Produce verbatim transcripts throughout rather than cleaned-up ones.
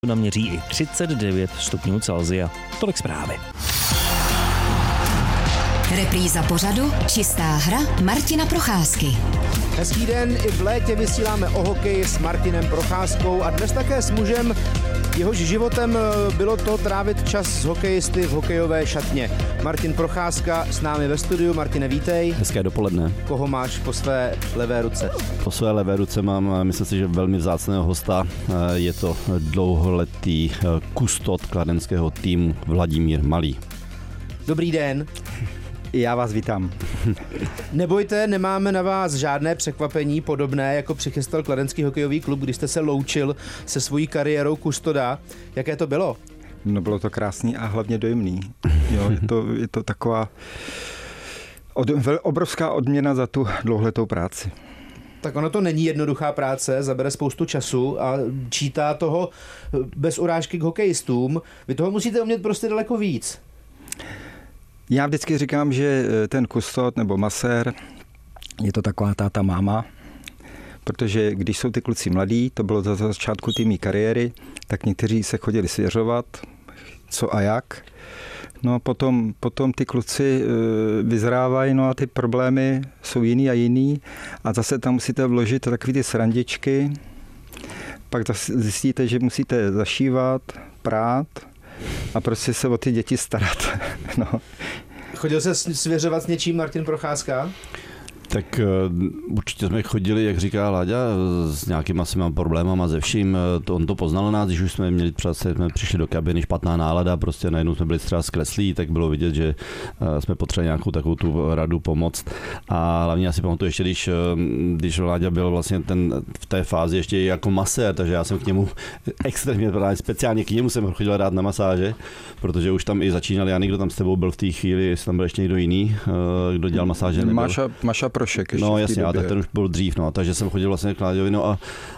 naměří i třicet devět stupňů Celsia. Tolik zprávy. Repríza pořadu Čistá hra Martina Procházky. Hezký den, i v létě vysíláme o hokeji s Martinem Procházkou a dnes také s mužem, jehož životem bylo to trávit čas s hokejisty v hokejové šatně. Martin Procházka s námi ve studiu. Martine, vítej. Hezké dopoledne. Koho máš po své levé ruce? Po své levé ruce mám, myslím si, že velmi vzácného hosta. Je to dlouholetý kustot kladenského týmu Vladimír Malý. Dobrý den. Já vás vítám. Nebojte, nemáme na vás žádné překvapení podobné, jako přichystal kladenský hokejový klub, když jste se loučil se svojí kariérou kustoda. Jaké to bylo? No, bylo to krásný a hlavně dojemný. Jo, je to, je to taková od, obrovská odměna za tu dlouhletou práci. Tak ono to není jednoduchá práce, zabere spoustu času a čítá toho bez urážky k hokejistům. Vy toho musíte umět prostě daleko víc. Já vždycky říkám, že ten kustot nebo masér je to taková táta máma, protože když jsou ty kluci mladí, to bylo za začátku té mý kariéry, tak někteří se chodili svěřovat, co a jak. No a potom, potom ty kluci vyzrávají, no a ty problémy jsou jiný a jiný a zase tam musíte vložit takové ty srandičky, pak zjistíte, že musíte zašívat, prát a prostě se o ty děti starat. No. Chodil se svěřovat s něčím Martin Procházka? Tak uh, určitě jsme chodili, jak říká Láďa, s nějakýma svýma problémama ze vším. To, on to poznal nás, když už jsme měli třeba, jsme přišli do kabiny, špatná nálada, prostě najednou jsme byli třeba zkreslí, tak bylo vidět, že uh, jsme potřebovali nějakou takovou tu radu pomoct. A hlavně já si pamatuju ještě, když, když Láďa byl vlastně ten, v té fázi ještě jako masér, takže já jsem k němu extrémně, speciálně k němu jsem chodil rád na masáže, protože už tam i začínal Janik, kdo tam s tebou byl v té chvíli, jestli tam byl ještě někdo jiný, uh, kdo dělal masáže. Maša, Maša Prošek ještě. No jasně, a tak ten už byl dřív, no, takže jsem chodil vlastně k Láďovi, no a,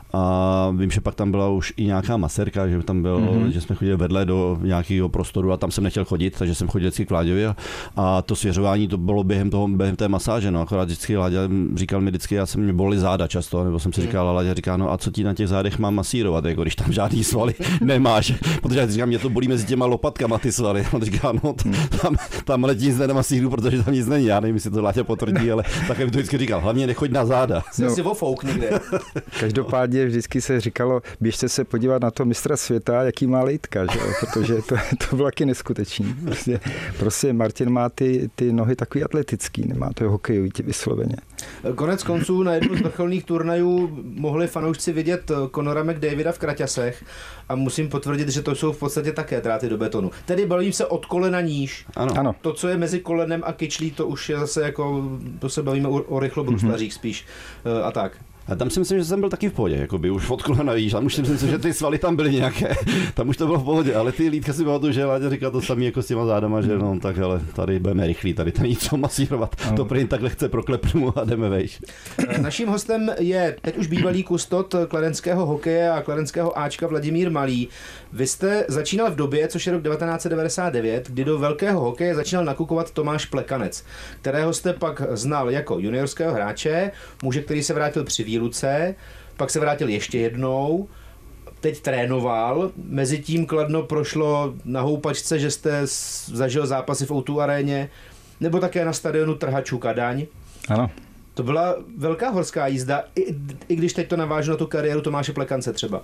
a vím, že pak tam byla už i nějaká masérka, že tam byl, mm-hmm. že jsme chodili vedle do nějakého prostoru a tam jsem nechtěl chodit, takže jsem chodil vždycky k Láďovi a, a to svěřování to bylo během toho, během té masáže, no, akorát vždycky Láďa říkal mi vždycky, já jsem mě bolely záda často, nebo jsem si říkal, a Láďa říká, no a co ti na těch zádech mám masírovat, jako když tam žádný svaly nemáš, protože já říkám, mě to bolí mezi těma lopatkama ty svaly, on říká, no tam, tam letí nic nemasíru, protože tam nic není, já nevím, jestli to Láďa potvrdí, ale takhle to vždycky říkal, hlavně nechoď na záda. Jsi no. si ofouk někde. Každopádně vždycky se říkalo, běžte se podívat na to mistra světa, jaký má lejtka, že? Protože to, to bylo taky neskutečný. Prostě, prostě Martin má ty, ty nohy takový atletický, nemá to hokejový vysloveně. Konec konců na jednu z vrcholných turnajů mohli fanoušci vidět Conora McDavida v kraťasech a musím potvrdit, že to jsou v podstatě také dráty do betonu. Tedy bavím se od kolena níž. Ano. Ano. To, co je mezi kolenem a kyčlí, to už je zase jako, to se bavíme o, o rychlobruslařích mm-hmm. spíš a tak. A tam si myslím, že jsem byl taky v pohodě, jakoby už od kolena víš, tam už si myslím, že ty svaly tam byly nějaké, tam už to bylo v pohodě, ale ty lítka si pamatuju, že Láďa říkal to samý jako s těma zádama, že no tak ale tady budeme rychlí, tady to není co masírovat, no. To prý takhle chce proklepnu a jdeme vejš. Naším hostem je teď už bývalý kustot kladenského hokeje a kladenského Ačka Vladimír Malý. Vy jste začínal v době, což je rok devatenáct set devadesát devět, kdy do velkého hokeje začínal nakukovat Tomáš Plekanec, kterého jste pak znal jako juniorského hráče, muže, který se vrátil při výluce, pak se vrátil ještě jednou, teď trénoval, mezitím Kladno prošlo na houpačce, že jste zažil zápasy v ó dva aréně, nebo také na stadionu Trhačů Kadaň. Ano. To byla velká horská jízda, i, i když teď to navážu na tu kariéru Tomáše Plekance třeba.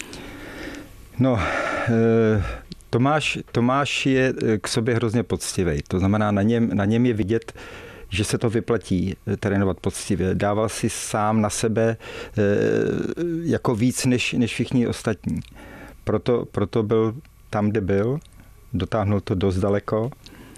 No, Tomáš, Tomáš je k sobě hrozně poctivý. To znamená, na něm, na něm je vidět, že se to vyplatí trénovat poctivě. Dával si sám na sebe jako víc než, než všichni ostatní. Proto, proto byl tam, kde byl, dotáhnul to dost daleko.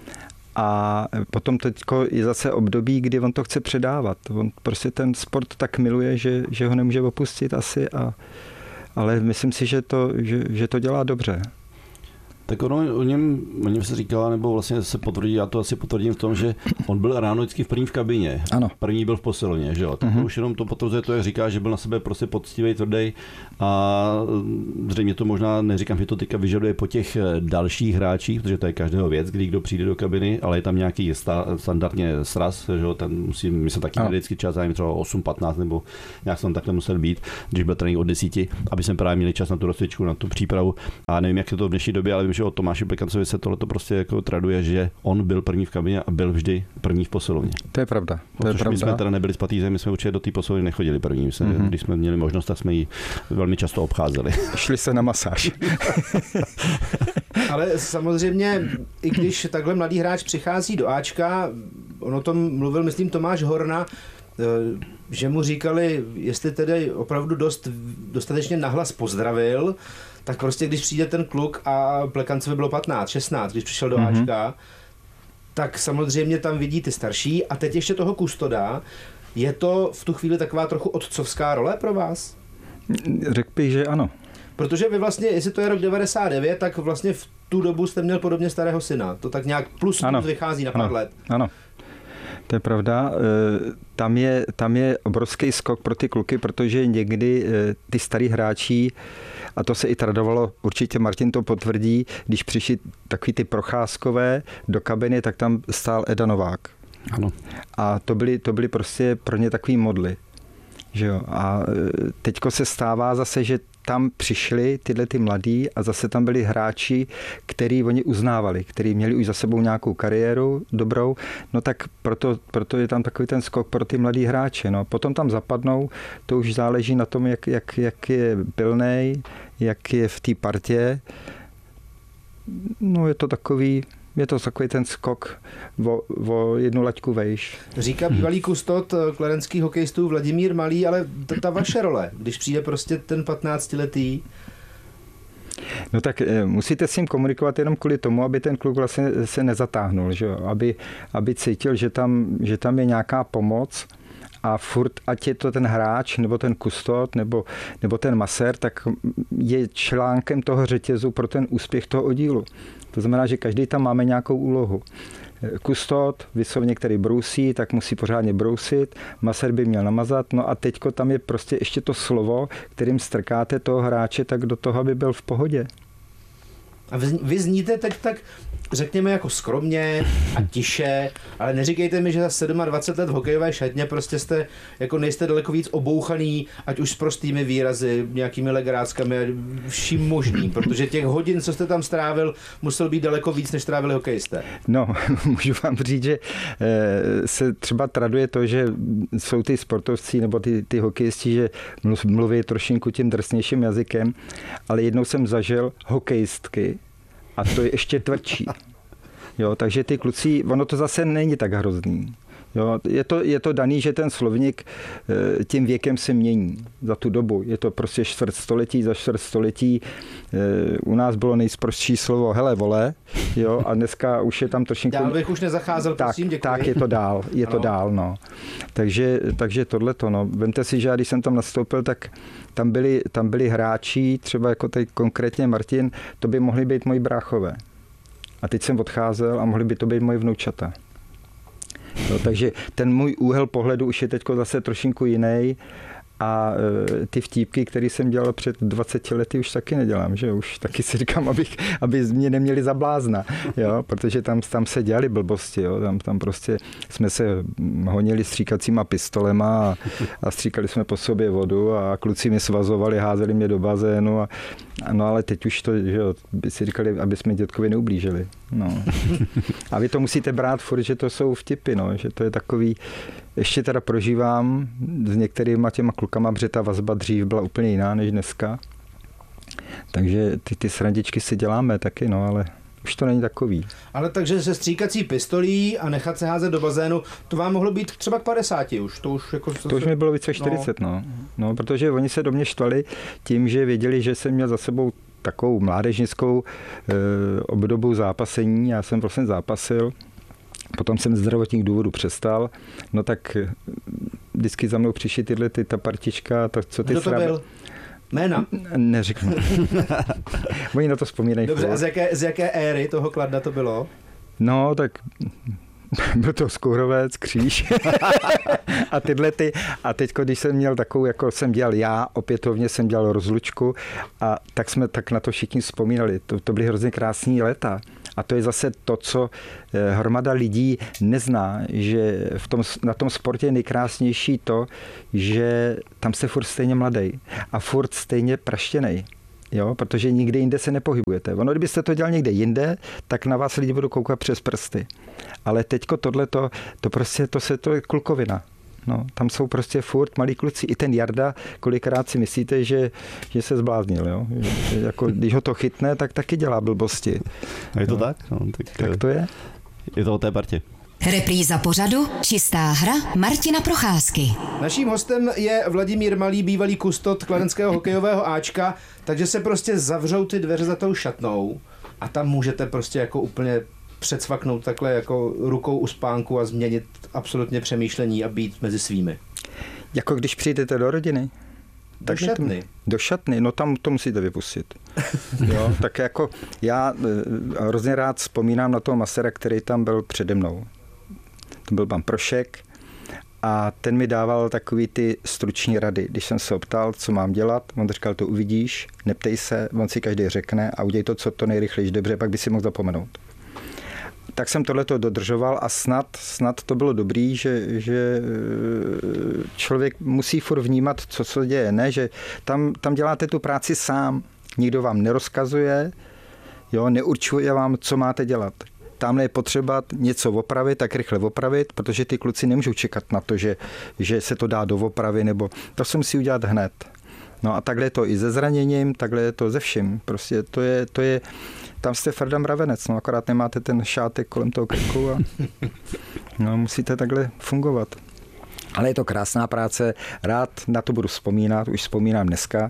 A potom teďko je zase období, kdy on to chce předávat. On prostě ten sport tak miluje, že, že ho nemůže opustit asi, a, ale myslím si, že to, že, že to dělá dobře. Tak ono o něm, o něm se říkala, nebo vlastně se potvrdí, já to asi potvrdím v tom, že on byl ráno vždycky v první v kabině. Ano. První byl v posilovně, že jo. Tak uh-huh. už jenom to potvrzuje to, jak říká, že byl na sebe prostě poctivý, tvrdý a zřejmě to možná, neříkám, že to teďka vyžaduje po těch dalších hráčích, protože to je každého věc, kdy kdo přijde do kabiny, ale je tam nějaký sta, standardně sraz, že jo, ten musí, my se taky vždycky čas, já třeba osm patnáct nebo nějak jsem takhle musel být, když byl trénink od desíti, aby jsme právě měli čas na tu rozcvičku, na tu přípravu. A nevím, jak je to v dnešní době, ale vím, že o Tomáši Plekancovi se tohle prostě jako traduje, že on byl první v kabině a byl vždy první v posilovně. To je pravda. To je pravda. My jsme teda nebyli z Patýze, my jsme určitě do té posilovny nechodili první. My jsme, mm-hmm. Když jsme měli možnost, tak jsme ji velmi často obcházeli. Šli se na masáž. Ale samozřejmě, i když takhle mladý hráč přichází do Ačka, on o tom mluvil, myslím, Tomáš Horna, že mu říkali, jestli tedy opravdu dost, dostatečně nahlas pozdravil, tak prostě když přijde ten kluk a Plekancovi bylo patnáct, šestnáct, když přišel do mm-hmm. Ačka, tak samozřejmě tam vidí ty starší a teď ještě toho kustoda. Je to v tu chvíli taková trochu otcovská role pro vás? Řekl bych, že ano. Protože vy vlastně, jestli to je rok devadesát devět, tak vlastně v tu dobu jste měl podobně starého syna. To tak nějak plus plus vychází na pár ano. let. Ano. To je pravda. Tam je, tam je obrovský skok pro ty kluky, protože někdy ty starý hráči, a to se i tradovalo, určitě Martin to potvrdí, když přišli takový ty procházkové do kabiny, tak tam stál Eda Novák. Ano. A to byly, to byly prostě pro ně takový modly. Že jo? A teďko se stává zase, že tam přišli tyhle ty mladí a zase tam byli hráči, který oni uznávali, který měli už za sebou nějakou kariéru dobrou, no tak proto, proto je tam takový ten skok pro ty mladý hráče. No. Potom tam zapadnou, to už záleží na tom, jak, jak, jak je pilnej, jak je v té partě. No je to takový... Je to takový ten skok o, o jednu laťku vejš. Říká bývalý kustot kladenských hokejistů Vladimír Malý, ale ta, ta vaše role, když přijde prostě ten patnáctiletý. No tak musíte s ním komunikovat jenom kvůli tomu, aby ten kluk vlastně se nezatáhnul, že jo? Aby, aby cítil, že tam, že tam je nějaká pomoc a furt, ať je to ten hráč, nebo ten kustot, nebo, nebo ten masér, tak je článkem toho řetězu pro ten úspěch toho oddílu. To znamená, že každý tam máme nějakou úlohu. Kustot, vyslovně, který brousí, tak musí pořádně brousit, masér by měl namazat, no a teďko tam je prostě ještě to slovo, kterým strkáte toho hráče tak do toho, aby byl v pohodě. A vy, vy zníte teď tak, řekněme, jako skromně a tiše, ale neříkejte mi, že za dvacet sedm let v hokejové šatně prostě jste, jako nejste daleko víc obouchaný, ať už s prostými výrazy, nějakými legáckami, vším možným, protože těch hodin, co jste tam strávil, musel být daleko víc, než strávili hokejisté. No, můžu vám říct, že se třeba traduje to, že jsou ty sportovci nebo ty, ty hokejisti, že mluví trošinku tím drsnějším jazykem, ale jednou jsem zažil hokejistky, a to je ještě tvrdší. Jo, takže ty kluci, ono to zase není tak hrozný. Jo, je, to, je to daný, že ten slovník tím věkem se mění za tu dobu. Je to prostě čtvrt století za čtvrt století. U nás bylo nejsprostší slovo hele vole, jo, a dneska už je tam trošinku... Dál bych už nezacházel, tak, prosím, děkuji. Tak je to dál, je to dál, no. Takže, takže tohleto, no. Vemte si, že já, když jsem tam nastoupil, tak tam byli, tam byli hráči, třeba jako teď konkrétně Martin, to by mohli být moji bráchové. A teď jsem odcházel a mohli by to být moje vnoučata. No, takže ten můj úhel pohledu už je teď zase trošinku jiný a e, ty vtípky, které jsem dělal před dvaceti lety, už taky nedělám, že už taky si říkám, abych, aby mě neměli za blázna, jo, protože tam, tam se dělaly blbosti, jo, tam, tam prostě jsme se honili stříkacíma pistolema a, a stříkali jsme po sobě vodu a kluci mě svazovali, házeli mě do bazénu a, a no ale teď už to, že jo, by si říkali, aby jsme dětkovi neublížili, no. A vy to musíte brát furt, že to jsou vtipy, no, že to je takový, ještě teda prožívám s některýma těma klukama, protože ta vazba dřív byla úplně jiná než dneska. Takže ty, ty srandičky si děláme taky, no, ale už to není takový. Ale takže se stříkací pistolí a nechat se házet do bazénu, to vám mohlo být třeba k padesáti už. To už, jako to už mi bylo více čtyřicet, no. No. no. Protože oni se do mě štvali tím, že věděli, že jsem měl za sebou takovou mládežnickou e, obdobu zápasení. Já jsem vlastně zápasil. Potom jsem z zdravotních důvodů přestal, no tak vždycky za mnou přišli tyhle ty, ta partička, to, co ty Kdo to srab... byl? Jména? Neřeknu. Oni na to vzpomínají. Dobře, a z jaké, z jaké éry toho Kladna to bylo? No, tak byl to Skourovec, Kříž a tyhle ty. A teď, když jsem měl takovou, jako jsem dělal já, opětovně jsem dělal rozlučku a tak jsme tak na to všichni vzpomínali. To, to byly hrozně krásný léta. A to je zase to, co hromada lidí nezná, že v tom, na tom sportě je nejkrásnější to, že tam se furt stejně mladej a furt stejně praštěnej. Jo, protože nikde jinde se nepohybujete. Ono, kdybyste to dělal někde jinde, tak na vás lidi budou koukat přes prsty. Ale teďko tohleto, to prostě, to se to je klukovina. No, tam jsou prostě furt malí kluci. I ten Jarda, kolikrát si myslíte, že, že se zbláznil. Jo? Že, jako, když ho to chytne, tak taky dělá blbosti. A je to no. tak? No, tak, tak to je. Je to o té partě. Repríza pořadu Čistá hra Martina Procházky. Naším hostem je Vladimír Malý, bývalý kustot kladenského hokejového Ačka, takže se prostě zavřou ty dveře za tou šatnou a tam můžete prostě jako úplně předsvaknout takhle jako rukou u spánku a změnit absolutně přemýšlení a být mezi svými. Jako když přijdete do rodiny? Do šatny. Do šatny, no tam to musíte vypustit. Jo, tak jako já hrozně rád vzpomínám na toho masera, který tam byl přede mnou. To byl pan Prošek a ten mi dával takový ty struční rady. Když jsem se optal, co mám dělat, on říkal, to uvidíš, neptej se, on si každý řekne a udělej to, co to nejrychleji dobře, pak by si mohl zapomenout. Tak jsem tohleto dodržoval a snad, snad to bylo dobrý, že, že člověk musí furt vnímat, co se děje. Ne, že tam, tam děláte tu práci sám, nikdo vám nerozkazuje, jo, neurčuje vám, co máte dělat. Tamhle je potřeba něco opravit, tak rychle opravit, protože ty kluci nemůžou čekat na to, že, že se to dá do opravy, nebo to se musí udělat hned. No a takhle je to i se zraněním, takhle je to ze vším. Prostě to je, to je tam jste Frda Mravenec, no akorát nemáte ten šátek kolem toho krku a no, musíte takhle fungovat. Ale je to krásná práce, rád na to budu vzpomínat, už vzpomínám dneska,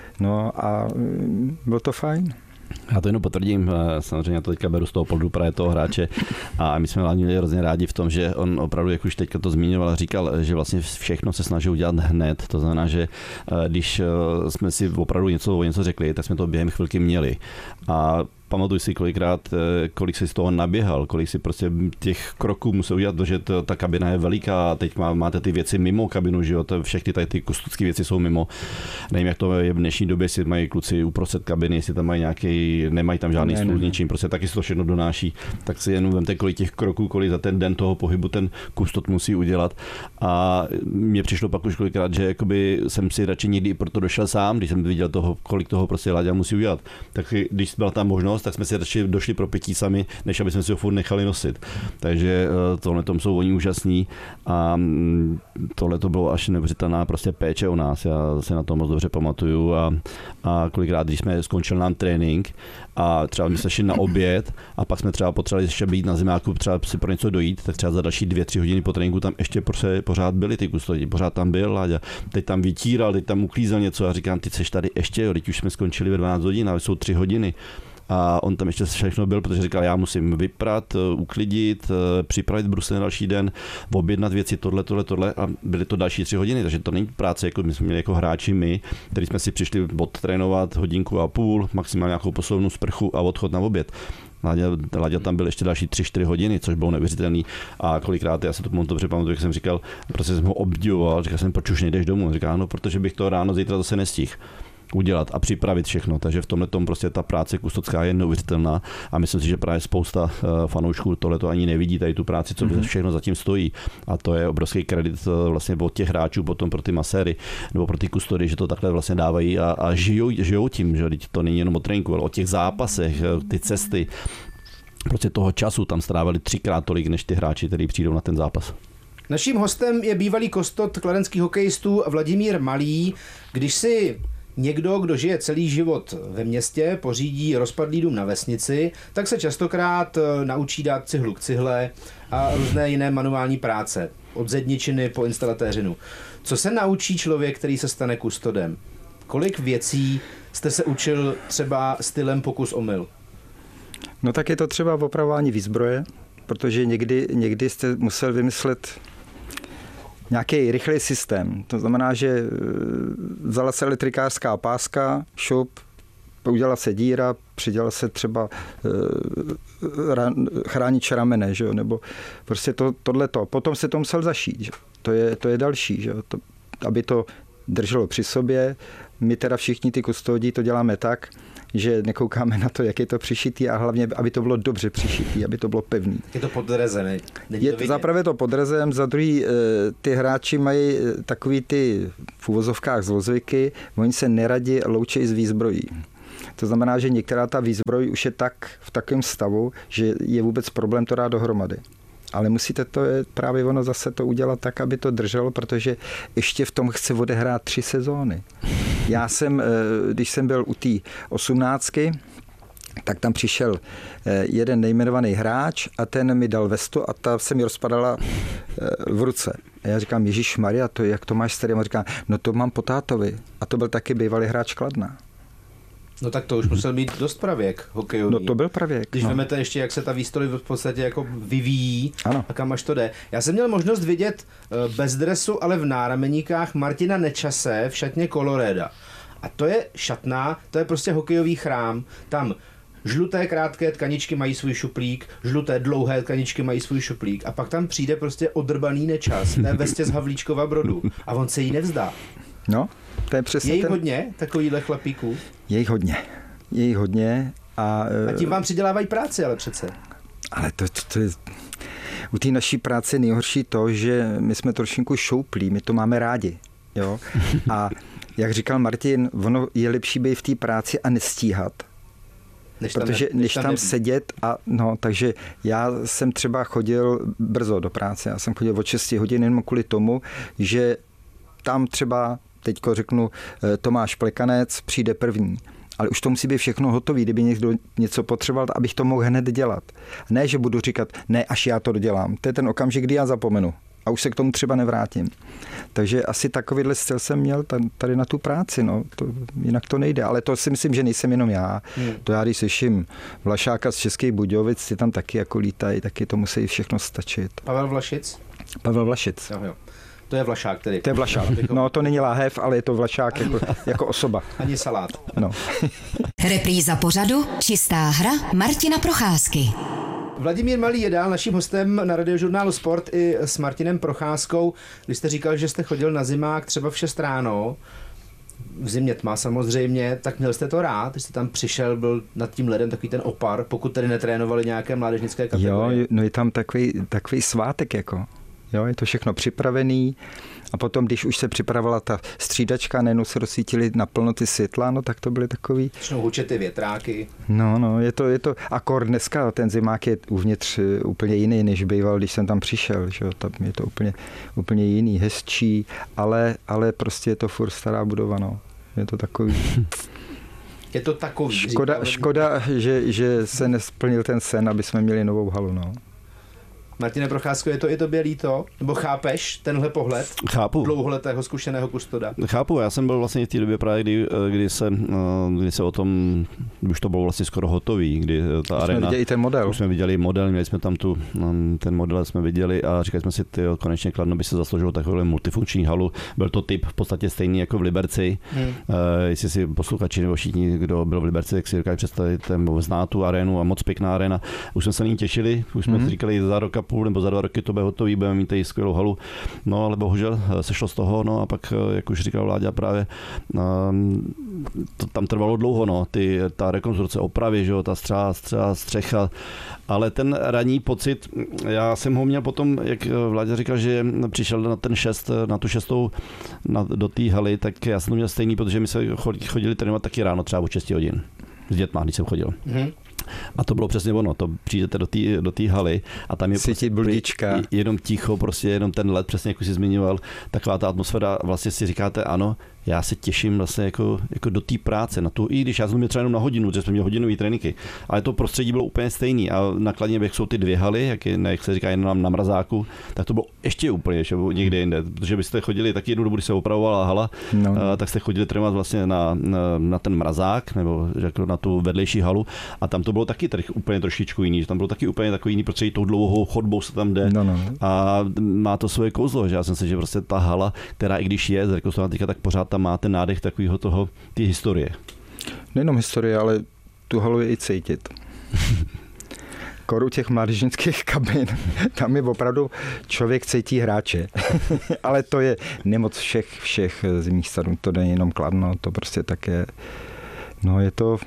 no a bylo to fajn. Já to jenom potvrdím, samozřejmě to teďka beru z toho pohledu právě toho hráče a my jsme měli hrozně rádi v tom, že on opravdu, jak už teďka to zmiňoval, říkal, že vlastně všechno se snaží udělat hned, to znamená, že když jsme si opravdu něco o něco řekli, tak jsme to během chvilky měli a pamatuj si kolikrát, kolik si z toho naběhal, kolik si prostě těch kroků musel udělat, že ta kabina je veliká a teď má, máte ty věci mimo kabinu, že jo, všechny tady ty kustocké věci jsou mimo. Nevím, jak to je v dnešní době, jestli mají kluci uprostřed kabiny, jestli tam mají nějaký, nemají tam žádný ne, stůl, ne, ničím, prostě taky si to všechno donáší. Tak si jenom vemte, kolik těch kroků, kolik za ten den toho pohybu ten kustot musí udělat. A mně přišlo pak už kolikrát, že jakoby jsem si radši někdy proto došel sám, když jsem viděl toho, kolik toho prostě Láďa musí udělat. Tak když byla tam možnost, tak jsme si radši došli pro pití sami, než aby jsme si ho furt nechali nosit. Takže tohle tom jsou oni úžasní a tohle to bylo až neuvěřitelná prostě péče o nás. Já se na to moc dobře pamatuju a, a kolikrát, když jsme skončili nám trénink a třeba my jsme šli na oběd a pak jsme třeba potřebovali ještě být na zimáku, třeba si pro něco dojít, tak třeba za další dvě, tři hodiny po tréninku tam ještě pořád byli ty kustodi, pořád tam byl Láďa. Teď tam vytíral, teď tam uklízel něco a říkám, ty seš tady ještě, jo, teď už jsme skončili ve dvanáct hodin, ale jsou tři hodiny. A on tam ještě všechno byl, protože říkal, já musím vyprat, uklidit, připravit brusle na další den, objednat věci, tohle, tohle, tohle a byly to další tři hodiny, takže to není práce, jako my jsme měli jako hráči my, který jsme si přišli odtrénovat hodinku a půl, maximálně nějakou poslovnou sprchu a odchod na oběd. Láďa tam byl ještě další tři čtyři hodiny, což bylo neuvěřitelný a kolikrát, já se to moc dobře pamatuju, jak jsem říkal, prostě jsem ho obdivoval, říkal jsem, proč už nejdeš domů, říkal, no, protože bych to ráno zítra zase nestihl udělat a připravit všechno. Takže v tomhle tom prostě ta práce kustotská je neuvěřitelná a myslím si, že právě spousta fanoušků tohleto ani nevidí, tady tu práci, co mm-hmm. všechno zatím stojí. A to je obrovský kredit vlastně od těch hráčů, potom pro ty maséry nebo pro ty kustody, že to takhle vlastně dávají a, a žijou, žijou tím, že to není jenom o tréninku, ale o těch zápasech, ty cesty. Prostě toho času tam strávali třikrát tolik, než ty hráči, kteří přijdou na ten zápas. Naším hostem je bývalý kustot kladenských hokejistů Vladimír Malý. Když si někdo, kdo žije celý život ve městě, pořídí rozpadlý dům na vesnici, tak se častokrát naučí dát cihlu k cihle a různé jiné manuální práce. Od zedničiny po instalatéřinu. Co se naučí člověk, který se stane kustodem? Kolik věcí jste se učil třeba stylem pokus omyl? No tak je to třeba opravování výzbroje, protože někdy, někdy jste musel vymyslet nějaký rychlý systém. To znamená, že vzala se elektrikářská páska, šup, udělala se díra, přidělala se třeba chránič ramene, že jo? Nebo prostě to, tohleto. Potom se to musel zašít. Že? To, je, to je další, že jo? To, aby to drželo při sobě. My teda všichni ty kustodí to děláme tak, že nekoukáme na to, jak je to přišitý a hlavně, aby to bylo dobře přišitý, aby to bylo pevný. Je to pod rezem, je to za prvé to pod rezem, za druhý ty hráči mají takový ty v uvozovkách zlozvyky, oni se neradi loučejí s výzbrojí. To znamená, že některá ta výzbroj už je tak v takovém stavu, že je vůbec problém to dát dohromady. Ale musíte to právě ono zase to udělat tak, aby to drželo, protože ještě v tom chce odehrát tři sezóny. Já jsem, když jsem byl u té osmnáctky, tak tam přišel jeden nejmenovaný hráč a ten mi dal vestu a ta se mi rozpadala v ruce. A já říkám, Ježišmarja, to jak to máš starý? A říkám, no to mám po tátovi. A to byl taky bývalý hráč Kladna. No tak to už musel být dost pravěk hokejový. No to byl pravěk. Když no. vemete ještě, jak se ta výstroj v podstatě jako vyvíjí ano. a kam až to jde. Já jsem měl možnost vidět bez dresu, ale v nárameníkách Martina Nečase v šatně Coloreda. A to je šatná, to je prostě hokejový chrám. Tam žluté krátké tkaničky mají svůj šuplík, žluté dlouhé tkaničky mají svůj šuplík a pak tam přijde prostě odrbaný Nečas, té vestě z Havlíčkova Brodu a on se jí nevzdá. No, to je přesně Je jich ten... hodně, takovýhle chlapíků? Je jich hodně. Je jich hodně. A, a tím vám přidělávají práci, ale přece. Ale to, to, to je... U té naší práce je nejhorší to, že my jsme trošinku šouplí, my to máme rádi. Jo? A jak říkal Martin, ono je lepší být v té práci a nestíhat. Než tam, protože než, než tam, tam sedět a no, takže já jsem třeba chodil brzo do práce, já jsem chodil od šesti hodin jenom kvůli tomu, že tam třeba, teďko řeknu, Tomáš Plekanec přijde první, ale už to musí být všechno hotové, kdyby někdo něco potřeboval, abych to mohl hned dělat. Ne, že budu říkat, ne, až já to dodělám. To je ten okamžik, kdy já zapomenu a už se k tomu třeba nevrátím. Takže asi takovýhle styl jsem měl tady na tu práci, no. To, jinak to nejde, ale to si myslím, že nejsem jenom já. Hmm. To já, když slyším Vlašáka z Českých Budějovic, ty tam taky jako lítají, taky to musí všechno stačit. Pavel Vlašic? Pavel Vlašic. Jo, jo. To je Vlašák tedy. To je Vlašák. No, to není láhev, ale je to Vlašák jako, jako osoba. Ani salát. No. Repríza pořadu Čistá hra Martina Procházky. Vladimír Malý je dál naším hostem na Radiožurnálu Sport i s Martinem Procházkou. Když jste říkal, že jste chodil na zimák třeba v šest ráno, v zimě tma samozřejmě, tak měl jste to rád, když jste tam přišel, byl nad tím ledem takový ten opar, pokud tedy netrénovali nějaké mládežnické kategorie. Jo, no je tam takový, takový svátek jako. Jo, je to všechno připravený a potom, když už se připravovala ta střídačka, najednou se rozsvítily naplno ty světla, no tak to byly takový... Začnou hučet ty větráky. No, no, je to, je to, akor dneska ten zimák je uvnitř úplně jiný, než býval, když jsem tam přišel, že jo, tam je to úplně, úplně jiný, hezčí, ale, ale prostě je to furt stará budova, no, je to takový... Je to takový. Škoda, říkal, škoda že, že se nesplnil ten sen, aby jsme měli novou halu, no. Martine Procházko, je to i tobě líto? Nebo chápeš tenhle pohled? Chápu. Dlouholetého zkušeného kustoda? Chápu, já jsem byl vlastně v té době právě, kdy, kdy, se, kdy se o tom, už to bylo vlastně skoro hotový, kdy ta už arena... Jsme viděli ten model. Už jsme viděli model, měli jsme tam tu, ten model jsme viděli a říkali jsme si, tyjo, konečně Kladno by se zasloužilo takovou multifunkční halu. Byl to typ v podstatě stejný jako v Liberci. Hmm. Uh, jestli si posluchači nebo všichni, kdo byl v Liberci, tak si říkali představit, zná tu arénu a moc pěkná arena. Už jsme se na ní těšili, už jsme hmm. si říkali za rok a půl nebo za dva roky to bude hotový, budeme mít tady skvělou halu. No ale bohužel sešlo z toho, no a pak, jak už říkal Vláďa právě, to tam trvalo dlouho, no, ty, ta rekonstrukce opravy, že jo, ta střela, střela, střecha, ale ten ranní pocit, já jsem ho měl potom, jak Vláďa říkal, že přišel na ten šest, na tu šestou na, do té haly, tak já jsem to měl stejný, protože my se chodili trénovat taky ráno třeba o šest hodin s dětma, když jsem chodil. Mm-hmm. A to bylo přesně ono, to přijdete do té do té haly a tam je prostě bludička. Jenom ticho, prostě jenom ten led, přesně jak jsi zmiňoval, taková ta atmosféra, vlastně si říkáte ano, já se těším vlastně jako, jako do té práce, na tu, i když já jsem měl třeba jenom na hodinu, protože jsme měli hodinový tréninky, ale to prostředí bylo úplně stejný a na Kladně, jak jsou ty dvě haly, jak, je, jak se říká jenom na mrazáku, tak to bylo ještě úplně ještě někde jinde, protože byste chodili taky jednu dobu, když se opravovala hala, no. a, tak jste chodili trénovat vlastně na, na, na ten mrazák, nebo jako na tu vedlejší halu a tam to bylo tak taky tady úplně trošičku jiný, že tam bylo taky úplně takový jiný, protože tou dlouhou chodbou se tam jde no, no. a má to svoje kouzlo, že já jsem si, že prostě ta hala, která i když je zrekonstruovaná, tak pořád tam má ten nádech takového toho, ty historie. Nejenom historie, ale tu halu je i cítit. Koru těch mládežnických kabin, tam je opravdu člověk cítí hráče. Ale to je nemoc všech, všech zimních stadionů, to není jenom Kladno, to prostě také, no je to,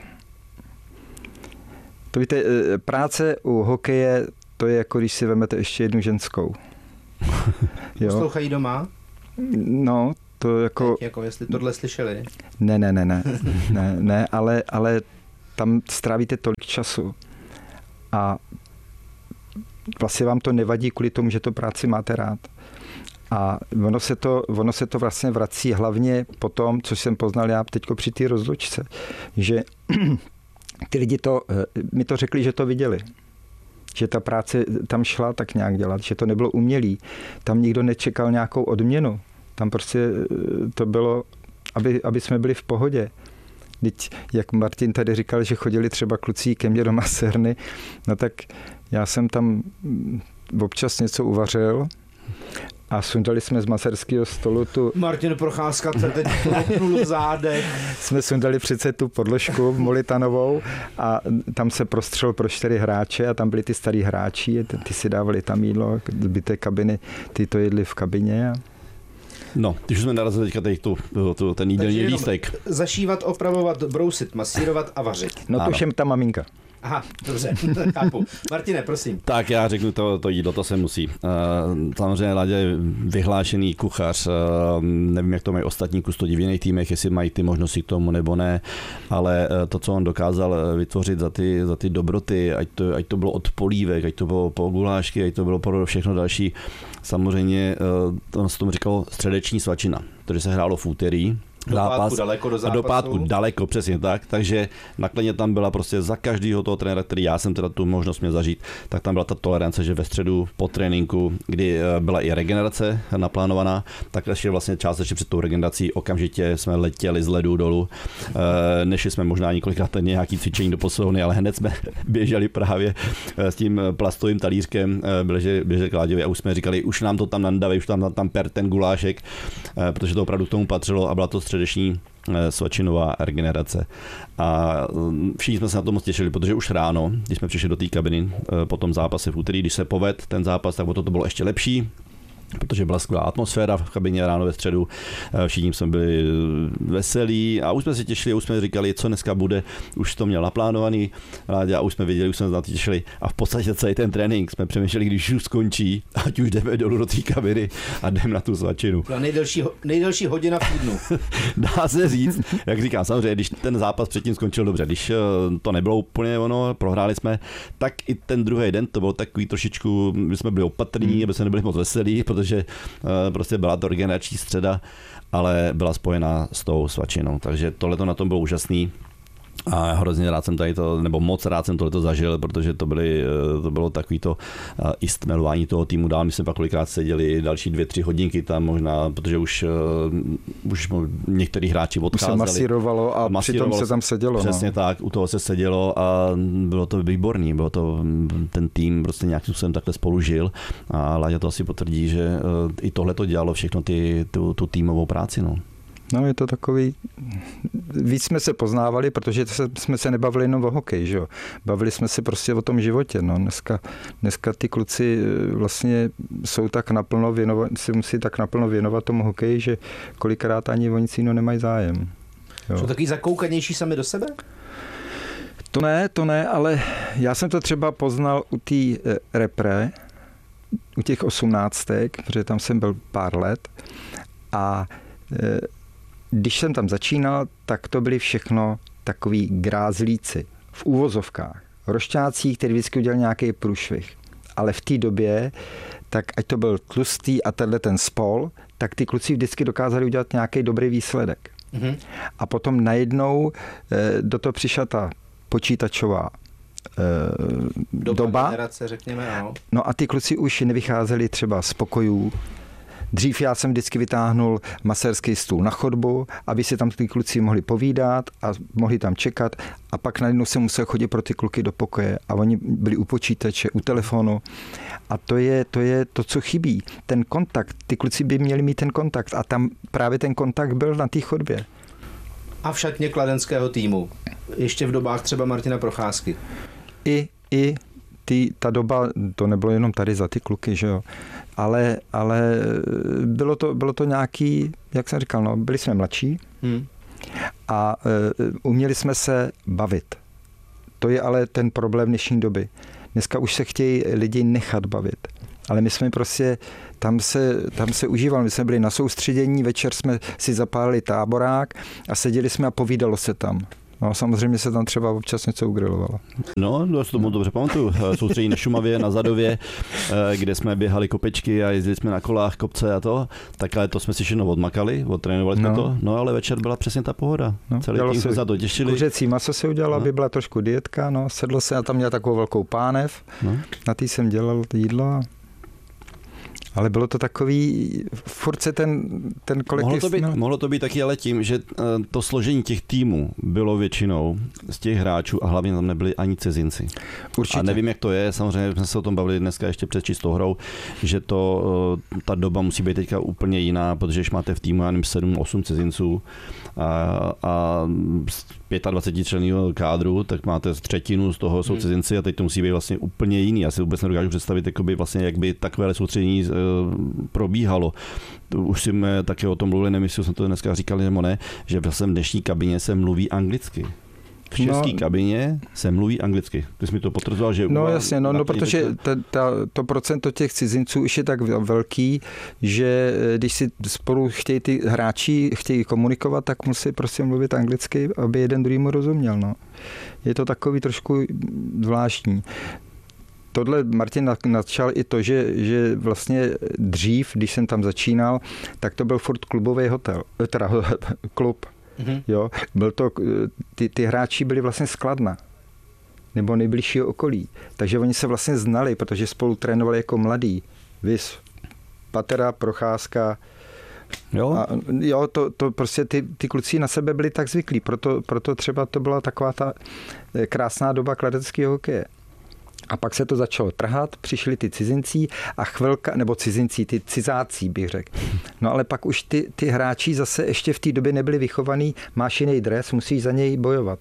to víte, práce u hokeje, to je jako když si vezmete ještě jednu ženskou. Poslouchají doma? No, to jako... Teď, jako jestli tohle slyšeli. Ne, ne, ne, ne, ne, ne ale, ale tam strávíte tolik času a vlastně vám to nevadí kvůli tomu, že to práci máte rád. A ono se to, ono se to vlastně vrací hlavně po tom, co jsem poznal já teďko při té rozlučce, že ty lidi to, mi to řekli, že to viděli. Že ta práce tam šla tak nějak dělat, že to nebylo umělý. Tam nikdo nečekal nějakou odměnu. Tam prostě to bylo, aby, aby jsme byli v pohodě. Teď, jak Martin tady říkal, že chodili třeba kluci ke mně do masérny, no tak já jsem tam občas něco uvařil a sundali jsme z maserského stolu tu... Martin Procházka se teď klopnul v zádech. Jsme sundali přece tu podložku molitanovou a tam se prostřel pro čtyři hráče a tam byli ty starý hráči, ty si dávali tam jídlo, zbyté kabiny, ty to jedli v kabině a... No, když jsme narazili teďka tady tu, tu, ten jídelní lístek. Zašívat, opravovat, brousit, masírovat a vařit. No to už je ta maminka. Aha, dobře, chápu. Martine, prosím. Tak já řeknu, to, to jídlo, to se musí. Uh, samozřejmě Láďa je vyhlášený kuchař, uh, nevím, jak to mají ostatní kustodi v jiných týmech, jestli mají ty možnosti k tomu nebo ne, ale uh, to, co on dokázal vytvořit za ty, za ty dobroty, ať to, ať to bylo od polívek, ať to bylo po gulášky, ať to bylo pro všechno další, samozřejmě, uh, on se tomu říkal středeční svačina, protože se hrálo v úterý. Do pátku daleko do zápasu. A do pátku daleko, přesně tak. Takže na Kladně tam byla prostě za každého toho trenéra, který já jsem teda tu možnost měl zažít, tak tam byla ta tolerance, že ve středu po tréninku, kdy byla i regenerace naplánovaná, tak ještě vlastně částečně před tou regenerací okamžitě jsme letěli z ledu dolů. Nešli jsme možná několikrát nějaký cvičení do posilovny, ale hned jsme běželi právě s tím plastovým talířkem, běželi, běželi k Láďovi a už jsme říkali, už nám to tam nandaví, už tam, tam per ten gulášek, protože to opravdu k tomu patřilo a byla to středeční svačinová regenerace. A všichni jsme se na to moc těšili, protože už ráno, když jsme přišli do té kabiny po tom zápase v úterý, když se poved ten zápas, tak to, to bylo ještě lepší, protože byla skvělá atmosféra v kabině ráno ve středu, všichni jsme byli veselí a už jsme se těšili, už jsme říkali, co dneska bude, už to měl naplánovaný, a už jsme věděli, už jsme se na to těšili a v podstatě celý ten trénink jsme přemýšleli, když už skončí, ať už jdeme dolů do té kabiny a jdeme na tu svačinu. Nejdelší, nejdelší hodina v týdnu. Dá se říct, jak říkám, samozřejmě, když ten zápas předtím skončil dobře, když to nebylo úplně ono, prohráli jsme, tak i ten druhý den to bylo takový trošičku, my jsme byli opatrní, aby jsme nebyli moc veselí, protože prostě byla to regenerační středa, ale byla spojená s tou svačinou. Takže tohleto na tom bylo úžasný. A hrozně rád jsem tady to, nebo moc rád jsem tohleto zažil, protože to, byly, to bylo takový to i stmelování toho týmu dál. My jsme pak kolikrát seděli další dvě, tři hodinky tam možná, protože už, už některý hráči odcházeli. Už se masírovalo a masírovalo přitom se tam sedělo. Přesně no. tak, u toho se sedělo a bylo to výborný. Bylo to, ten tým prostě nějakým způsobem takhle spolu žil a Láďa to asi potvrdí, že i tohle to dělalo všechno ty, tu, tu týmovou práci. No. No je to takový, víc jsme se poznávali, protože jsme se nebavili jenom o hokeji, že jo. Bavili jsme se prostě o tom životě, no. Dneska, dneska ty kluci vlastně jsou tak naplno věnovat, si musí tak naplno věnovat tomu hokeji, že kolikrát ani o nic jiného nemají zájem. Jo. Jsou takový zakoukanější sami do sebe? To ne, to ne, ale já jsem to třeba poznal u té repre, u těch osmnáctek, protože tam jsem byl pár let a když jsem tam začínal, tak to byli všechno takový grázlíci v úvozovkách. Rošťáci, který vždycky udělal nějaký průšvih. Ale v té době, tak ať to byl tlustý a tenhle ten spol, tak ty kluci vždycky dokázali udělat nějaký dobrý výsledek. Mm-hmm. A potom najednou do toho přišla ta počítačová doba. Generace, řekněme, ano. No a ty kluci už nevycházeli třeba z pokojů, Dřív já jsem vždycky vytáhnul masérský stůl na chodbu, aby si tam ty kluci mohli povídat a mohli tam čekat a pak najednou jsem musel chodit pro ty kluky do pokoje a oni byli u počítače, u telefonu a to je, to je to, co chybí. Ten kontakt, ty kluci by měli mít ten kontakt a tam právě ten kontakt byl na té chodbě. A v šatně kladenského týmu. Ještě v dobách třeba Martina Procházky. I, i ty, ta doba, to nebylo jenom tady za ty kluky, že jo, ale, ale bylo, to, bylo to nějaký, jak jsem říkal, no, byli jsme mladší hmm. a uh, uměli jsme se bavit. To je ale ten problém dnešní doby. Dneska už se chtějí lidi nechat bavit. Ale my jsme prostě, tam se, tam se užívali, my jsme byli na soustředění, večer jsme si zapálili táborák a seděli jsme a povídalo se tam. No samozřejmě se tam třeba občas něco ugrilovalo. No, to si tomu dobře pamatuju. Soustředí na Šumavě, na Zadově, kde jsme běhali kopečky a jezdili jsme na kolách, kopce a to. Tak ale to jsme si všechno odmakali, odtrénovali jsme no. to. No ale večer byla přesně ta pohoda. No, celý tým jsme za to těšili. Kuřecí maso se udělalo, no. aby byla trošku dietka, no, sedlo se a tam měl takovou velkou pánev. No. Na tý jsem dělal jídlo. Ale bylo to takový, furt se ten, ten kolektiv... Mohlo to, být, mohlo to být taky ale tím, že to složení těch týmů bylo většinou z těch hráčů a hlavně tam nebyli ani cizinci. Určitě. A nevím, jak to je, samozřejmě jsme se o tom bavili dneska ještě před čistou hrou, že to, ta doba musí být teďka úplně jiná, protože když máte v týmu, já nevím, sedm osm cizinců a, a dvacet pět členného kádru, tak máte třetinu z toho jsou cizinci a teď to musí být vlastně úplně jiný. Já si vůbec nedokážu představit, jakoby vlastně, jak by takové soustředění probíhalo. Už jsme také o tom mluvili, nevím, jestli jsem to dneska říkal, nebo ne, že vlastně v dnešní kabině se mluví anglicky. V české no, kabině se mluví anglicky. Ty jsi mi to potvrzoval, že... No jasně, no, no protože ta, ta, to procento těch cizinců už je tak velký, že když si spolu chtějí ty hráči, chtějí komunikovat, tak musí prostě mluvit anglicky, aby jeden druhýmu rozuměl. No. Je to takový trošku zvláštní. Tohle Martin nadšel i to, že, že vlastně dřív, když jsem tam začínal, tak to byl furt klubový hotel, teda klub. Mm-hmm. Jo, byl to, ty, ty hráči byli vlastně z Kladna nebo nejbližšího okolí, takže oni se vlastně znali, protože spolu trénovali jako mladí. Vys, Patera, Procházka. Jo, a, jo to, to prostě ty, ty kluci na sebe byli tak zvyklí, proto, proto třeba to byla taková ta krásná doba kladenského hokeje. A pak se to začalo trhat, přišli ty cizinci a chvilka, nebo cizinci, ty cizáci bych řekl. No ale pak už ty, ty hráči zase ještě v té době nebyli vychovaný, máš jiný dres, musíš za něj bojovat.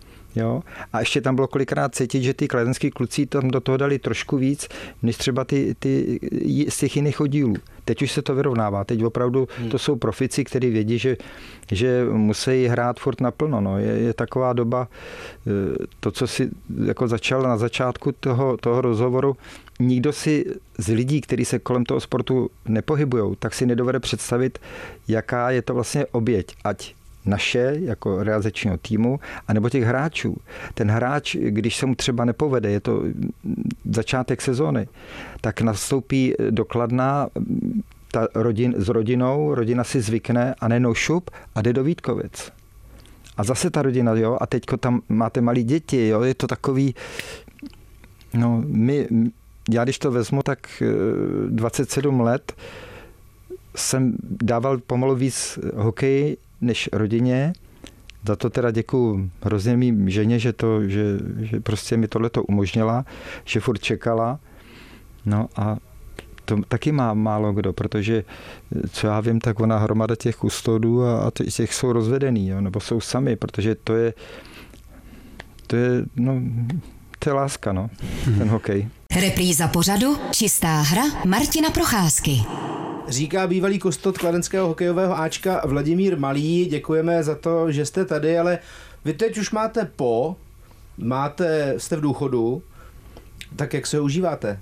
Jo? A ještě tam bylo kolikrát cítit, že ty kladenský kluci tam do toho dali trošku víc, než třeba ty, ty z těch jiných oddílů. Teď už se to vyrovnává. Teď opravdu hmm. to jsou profici, kteří vědí, že, že musí hrát furt naplno. No. Je, je taková doba, to, co si jako začal na začátku toho, toho rozhovoru, nikdo si z lidí, kteří se kolem toho sportu nepohybují, tak si nedovede představit, jaká je to vlastně oběť. Ať naše, jako realizačního týmu, anebo těch hráčů. Ten hráč, když se mu třeba nepovede, je to začátek sezóny, tak nastoupí do Kladna ta rodin, s rodinou, rodina si zvykne a nejenom šup a jde do Vítkovic. A zase ta rodina, jo, a teďko tam máte malí děti, jo, je to takový, no, my, já když to vezmu, tak dvacet sedm let jsem dával pomalu víc hokej než rodině. Za to teda děkuju hrozně mým ženě, že, to, že, že prostě mi tohleto umožnila, že furt čekala. No a to taky má málo kdo, protože co já vím, tak ona hromada těch kustodů a, a těch jsou rozvedený, jo, nebo jsou sami, protože to je to je, no, to je láska, no, ten hokej. Repríza pořadu Čistá hra Martina Procházky. Říká bývalý kustot kladenského hokejového áčka Vladimír Malý. Děkujeme za to, že jste tady, ale vy teď už máte po, máte, jste v důchodu, tak jak se ho užíváte?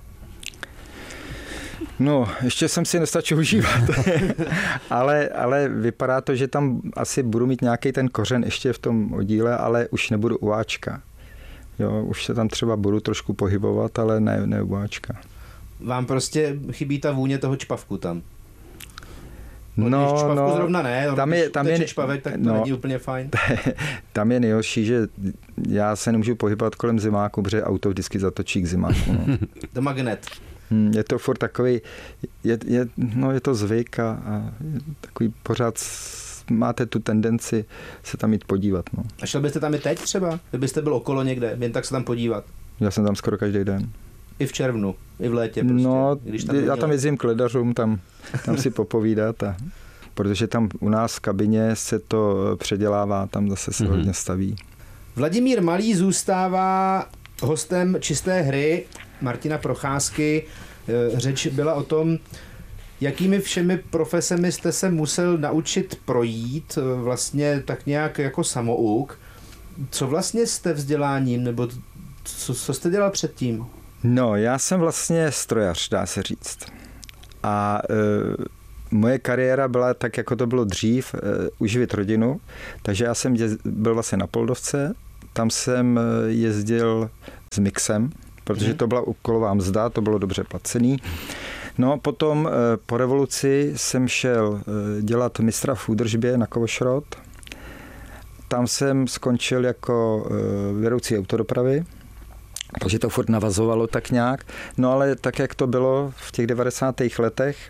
No, ještě jsem si nestačil užívat, ale, ale vypadá to, že tam asi budu mít nějaký ten kořen ještě v tom oddíle, ale už nebudu u áčka. Jo, už se tam třeba budu trošku pohybovat, ale ne, ne u áčka. Vám prostě chybí ta vůně toho čpavku tam? No, když čpavku no, zrovna ne, tam je, tam je, čpavek, tak to no, není úplně fajn. Tam je nejhorší, že já se nemůžu pohybovat kolem zimáku, protože auto vždycky zatočí k zimáku. No. To magnet. Hmm, je to furt takový, je, je, no je to zvyk a, a takový pořád máte tu tendenci se tam jít podívat. No. A šel byste tam i teď třeba? Kdybyste byl okolo někde, jen tak se tam podívat? Já jsem tam skoro každý den. I v červnu, i v létě prostě? No, když tam já tam jezdím k ledařům, tam, tam si popovídat a protože tam u nás v kabině se to předělává, tam zase se mm-hmm. hodně staví. Vladimír Malý zůstává hostem Čisté hry Martina Procházky. Řeč byla o tom, jakými všemi profesemi jste se musel naučit projít, vlastně tak nějak jako samouk. Co vlastně jste vzděláním, nebo co, co jste dělal předtím? No, já jsem vlastně strojař, dá se říct. A e, moje kariéra byla tak, jako to bylo dřív, e, uživit rodinu, takže já jsem jezd, byl vlastně na Poldovce, tam jsem jezdil s mixem, protože to byla úkolová mzda, to bylo dobře placený. No potom e, po revoluci jsem šel e, dělat mistra v údržbě na Kovošrot. Tam jsem skončil jako e, vedoucí autodopravy, takže to furt navazovalo tak nějak. No ale tak, jak to bylo v těch devadesátých letech,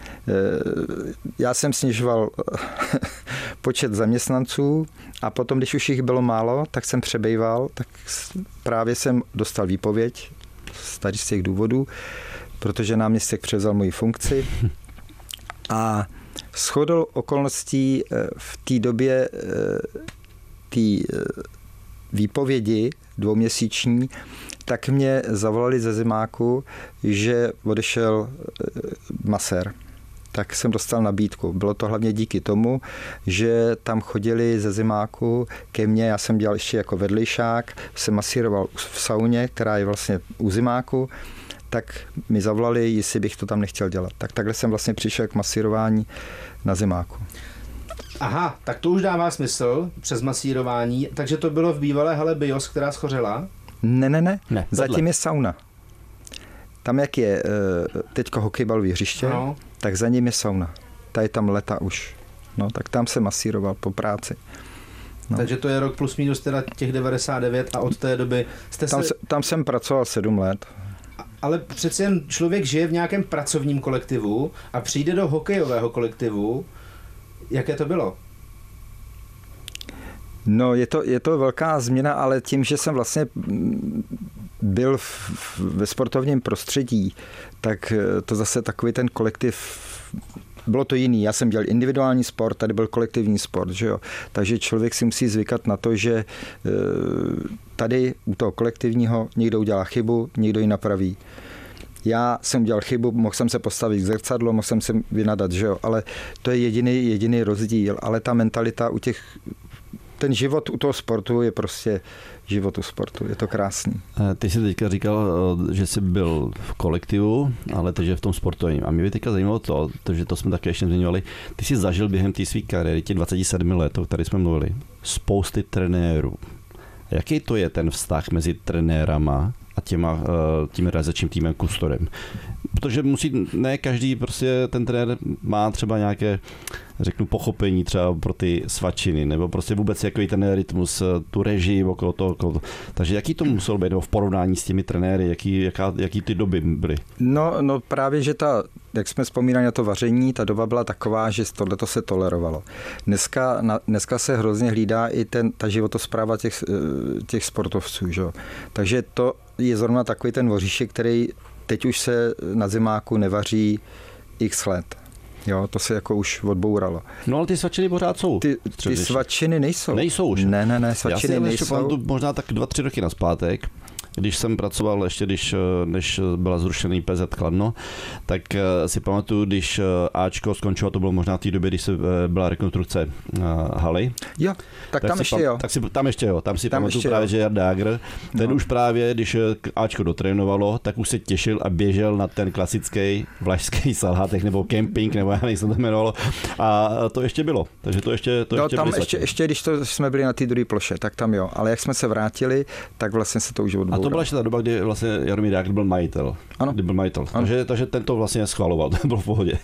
já jsem snižoval počet zaměstnanců a potom, když už jich bylo málo, tak jsem přebejval, tak právě jsem dostal výpověď z tady z těch důvodů, protože náměstek převzal moji funkci a shodou okolností v té době té výpovědi dvouměsíční, tak mě zavolali ze Zimáku, že odešel masér. Tak jsem dostal nabídku. Bylo to hlavně díky tomu, že tam chodili ze Zimáku ke mně, já jsem dělal ještě jako vedlejšák, jsem masíroval v sauně, která je vlastně u Zimáku, tak mi zavolali, jestli bych to tam nechtěl dělat. Tak takhle jsem vlastně přišel k masírování na Zimáku. Aha, tak to už dává smysl přes masírování, takže to bylo v bývalé hale Bios, která schořela? Ne, ne, ne, ne zatím je sauna. Tam, jak je teďko hokejbalové hřiště, no. Tak za ním je sauna. Ta je tam leta už. No, tak tam se masíroval po práci. No. Takže to je rok plus minus teda těch devadesát devět a od té doby jste tam, se... Tam jsem pracoval sedm let. Ale přece jen člověk žije v nějakém pracovním kolektivu a přijde do hokejového kolektivu. Jaké to bylo? No, je to, je to velká změna, ale tím, že jsem vlastně byl v, ve sportovním prostředí, tak to zase takový ten kolektiv, bylo to jiný. Já jsem dělal individuální sport, tady byl kolektivní sport, že jo. Takže člověk si musí zvykat na to, že tady u toho kolektivního někdo udělá chybu, někdo ji napraví. Já jsem udělal chybu, mohl jsem se postavit k zrcadlu, mohl jsem se vynadat, že jo, ale to je jediný, jediný rozdíl. Ale ta mentalita u těch, ten život u toho sportu je prostě život u sportu, je to krásný. Ty jsi teďka říkal, že jsi byl v kolektivu, ale takže v tom sportovním. A mě by teďka zajímalo to, že to jsme také ještě zmiňovali, ty jsi zažil během té své kariéry, těch dvacet sedm let, o kterých jsme mluvili, spousty trenérů. Jaký to je ten vztah mezi trenérama a těma, tím realizačním týmem Custodem? Protože musí, ne každý prostě ten trenér má třeba nějaké, řeknu, pochopení třeba pro ty svačiny, nebo prostě vůbec jaký ten rytmus, tu režii okolo toho. Okolo toho. Takže jaký to muselo být, nebo v porovnání s těmi trenéry, jaký, jaká, jaký ty doby byly? No, no právě, že ta, jak jsme vzpomínali na to vaření, ta doba byla taková, že tohleto se tolerovalo. Dneska, na, dneska se hrozně hlídá i ten, ta životospráva těch, těch sportovců, že? Takže to je zrovna takový ten voříšek, který teď už se na Zimáku nevaří x let. Jo, to se jako už odbouralo. No ale ty svačiny pořád jsou. Ty, ty svačiny nejsou. Nejsou už. Ne, ne, ne, svačiny nejsou. Já si pamatuju možná tak dva, tři roky nazpátek, když jsem pracoval ještě, když, než byla zrušený P Z Kladno, tak si pamatuju, když Ačko skončilo, to bylo možná v té době, když se byla rekonstrukce haly. Jo, tak, tak tam ještě pam, jo. Tak si, tam ještě jo, tam si tam pamatuju právě, jo. Že Jarda Jágr, ten no. Už právě, když Ačko dotrénovalo, tak už se těšil a běžel na ten klasický vlašský salhátek nebo kemping, nebo já nejsem to jmenovalo. A to ještě bylo, takže to ještě to no, ještě tam ještě, ještě, když to jsme byli na té druhé ploše, tak tam jo, ale jak jsme se vrátili, tak vlastně se to už odbouralo. To byla ještě ta doba, kdy vlastně Jaromír Jágr byl majitel. Ano. Kdy byl majitel. Takže, takže ten to vlastně schvaloval, to bylo v pohodě.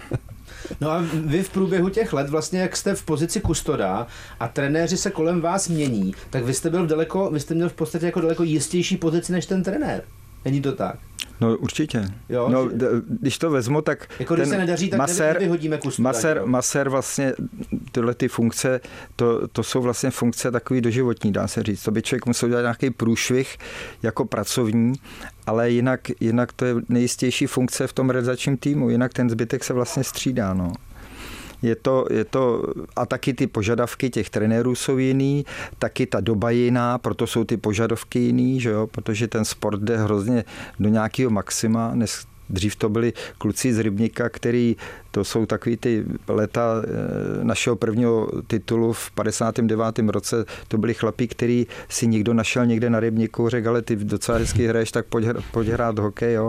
No a vy v průběhu těch let, vlastně jak jste v pozici kustoda a trenéři se kolem vás mění, tak vy jste byl v daleko, vy jste měl v podstatě jako daleko jistější pozici než ten trenér. Není to tak? No určitě. Jo, no, že... když to vezmu, tak jako když ten se nedaří, tak masér, nevyhodíme kus. Masér, masér vlastně tyhle ty funkce, to, to jsou vlastně funkce takový doživotní, dá se říct. To by člověk musel dělat nějaký průšvih jako pracovní, ale jinak, jinak to je nejistější funkce v tom realizačním týmu, jinak ten zbytek se vlastně střídá. No. Je to, je to, a taky ty požadavky těch trenérů jsou jiný, taky ta doba je jiná, proto jsou ty požadavky jiný, že jo? Protože ten sport jde hrozně do nějakého maxima. Dnes, dřív to byli kluci z Rybníka, který, to jsou takový ty leta našeho prvního titulu v padesátém devátém roce, to byli chlapí, který si někdo našel někde na Rybníku, řekl, ale ty docela hezky hraješ, tak pojď, pojď hrát hokej, jo.